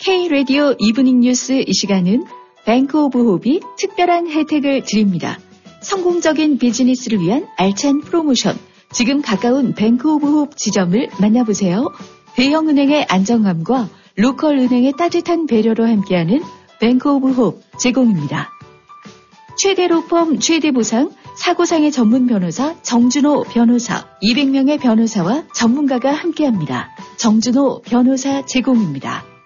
K-라디오 이브닝 뉴스 이 시간은 뱅크 오브 홉이 특별한 혜택을 드립니다. 성공적인 비즈니스를 위한 알찬 프로모션. 지금 가까운 뱅크 오브 홉 지점을 만나보세요. 대형은행의 안정감과 로컬 은행의 따뜻한 배려로 함께하는 뱅크 오브 홉 제공입니다. 최대 로펌, 최대 보상, 사고상의 전문 변호사 정준호 변호사, 200명의 변호사와 전문가가 함께합니다. 정준호 변호사 제공입니다.